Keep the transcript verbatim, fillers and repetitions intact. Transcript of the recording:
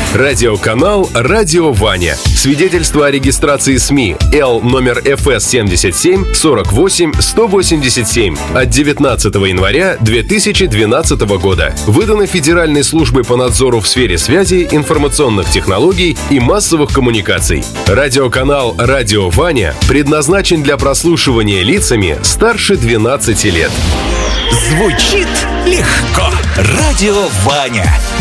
Радиоканал «Радио Ваня». Свидетельство о регистрации СМИ Л номер эф эс семьдесят семь сорок восемь сто восемьдесят семь от девятнадцатого января две тысячи двенадцатого года. Выдано Федеральной службой по надзору в сфере связи, информационных технологий и массовых коммуникаций. Радиоканал «Радио Ваня» предназначен для прослушивания лицами старше двенадцати лет. Звучит легко. Радио Ваня.